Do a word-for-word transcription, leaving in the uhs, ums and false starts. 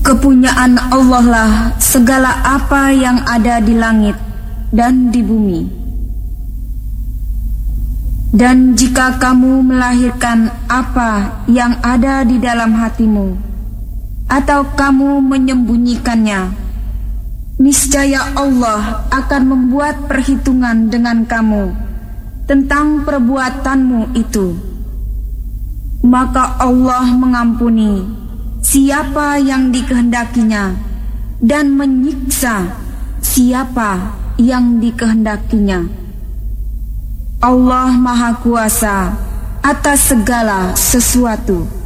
Kepunyaan Allah lah segala apa yang ada di langit dan di bumi. Dan jika kamu melahirkan apa yang ada di dalam hatimu, atau kamu menyembunyikannya, niscaya Allah akan membuat perhitungan dengan kamu tentang perbuatanmu itu. Maka Allah mengampuni siapa yang dikehendakinya dan menyiksa siapa yang dikehendakinya. Allah Maha Kuasa atas segala sesuatu.